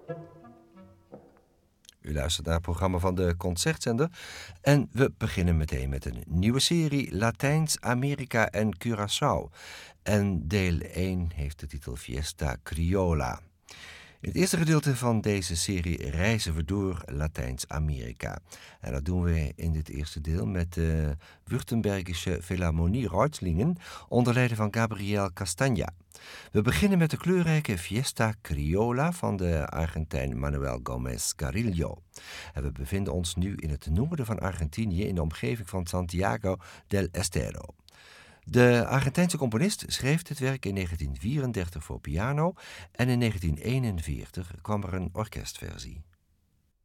U luistert naar het programma van de Concertzender en we beginnen meteen met een nieuwe serie Latijns-Amerika en Curaçao. En deel 1 heeft de titel Fiesta Criolla. In het eerste gedeelte van deze serie reizen we door Latijns-Amerika. En dat doen we in dit eerste deel met de Württembergische Philharmonie Reutlingen onder leiding van Gabriel Castagna. We beginnen met de kleurrijke Fiesta Criolla van de Argentijn Manuel Gómez Carrillo. En we bevinden ons nu in het noorden van Argentinië in de omgeving van Santiago del Estero. De Argentijnse componist schreef dit werk in 1934 voor piano en in 1941 kwam er een orkestversie.